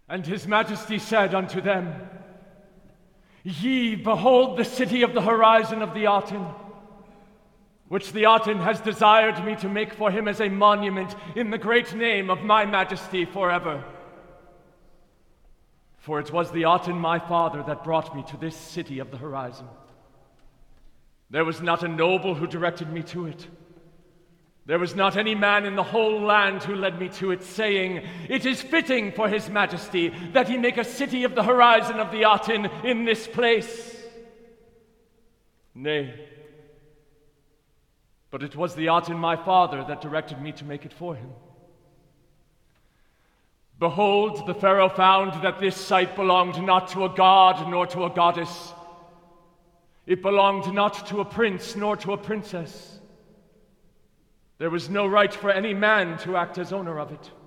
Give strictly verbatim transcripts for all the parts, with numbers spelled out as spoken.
And his majesty said unto them, Ye behold the city of the horizon of the Aten, which the Aten has desired me to make for him as a monument in the great name of my majesty forever. For it was the Aten my father that brought me to this city of the horizon. There was not a noble who directed me to it. There was not any man in the whole land who led me to it, saying, It is fitting for his majesty that he make a city of the horizon of the Aten in this place. Nay, but it was the Aten my father that directed me to make it for him. Behold, the Pharaoh found that this site belonged not to a god nor to a goddess. It belonged not to a prince nor to a princess. There was no right for any man to act as owner of it.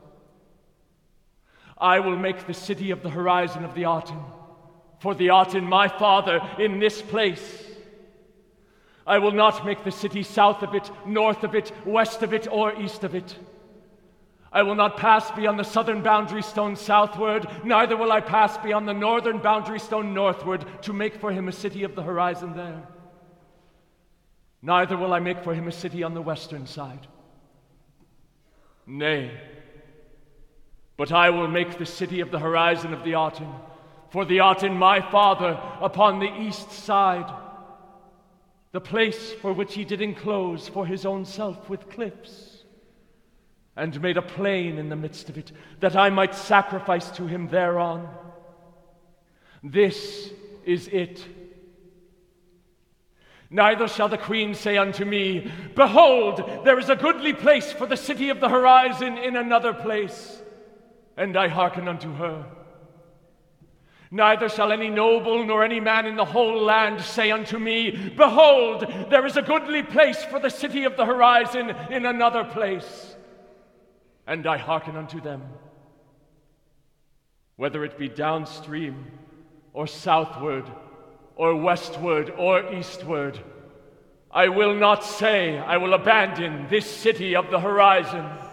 I will make the city of the horizon of the Aten, for the Aten my father, in this place. I will not make the city south of it, north of it, west of it, or east of it. I will not pass beyond the southern boundary stone southward, neither will I pass beyond the northern boundary stone northward to make for him a city of the horizon there. Neither will I make for him a city on the western side. Nay, but I will make the city of the horizon of the Aten, for the Aten my father, upon the east side, the place for which he did enclose for his own self with cliffs, and made a plain in the midst of it, that I might sacrifice to him thereon. This is it. Neither shall the queen say unto me, Behold, there is a goodly place for the city of the horizon in another place, and I hearken unto her. Neither shall any noble nor any man in the whole land say unto me, Behold, there is a goodly place for the city of the horizon in another place, and I hearken unto them. Whether it be downstream, or southward, or westward, or eastward, I will not say I will abandon this city of the horizon.